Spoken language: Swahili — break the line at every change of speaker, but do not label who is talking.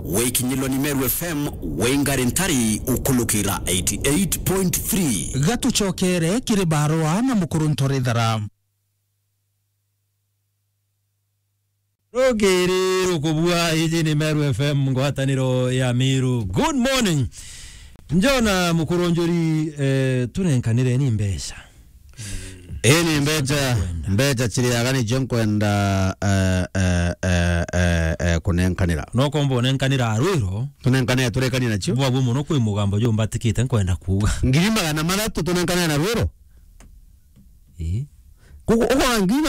Wekinyilo ni Meru FM Wengarentari ukulukira 88.3
Gatu chokere kiribarwa na mukuruntore dhara
Rogeri ukubua hiji ni Meru FM ngwataniro ya Miru. Good morning. Njona mukurunjuri tunenkanire ni mbesha.
Ni mbeja chiri agani jonkwenda kunenkanira.
No kombo nenkanira arwiro.
Tunenkanira turekanira cyo.
Bwa bumu no kwimugambo yo mbatikite nkwenda kuga.
Ngiri magana maratu tunenkanira na rwiro. Kuko ngiri